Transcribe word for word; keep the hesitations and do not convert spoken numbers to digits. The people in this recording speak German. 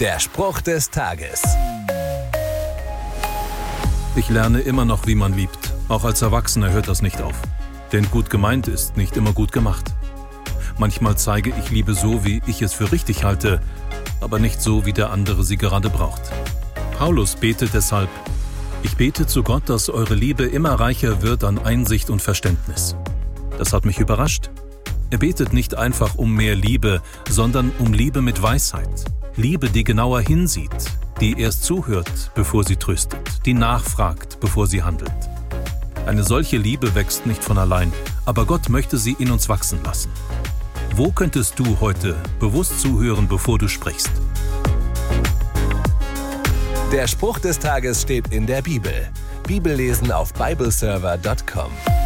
Der Spruch des Tages. Ich lerne immer noch, wie man liebt. Auch als Erwachsener hört das nicht auf. Denn gut gemeint ist nicht immer gut gemacht. Manchmal zeige ich Liebe so, wie ich es für richtig halte, aber nicht so, wie der andere sie gerade braucht. Paulus betet deshalb: Ich bete zu Gott, dass eure Liebe immer reicher wird an Einsicht und Verständnis. Das hat mich überrascht. Er betet nicht einfach um mehr Liebe, sondern um Liebe mit Weisheit. Liebe, die genauer hinsieht, die erst zuhört, bevor sie tröstet, die nachfragt, bevor sie handelt. Eine solche Liebe wächst nicht von allein, aber Gott möchte sie in uns wachsen lassen. Wo könntest du heute bewusst zuhören, bevor du sprichst? Der Spruch des Tages steht in der Bibel. Bibellesen auf bibleserver punkt com.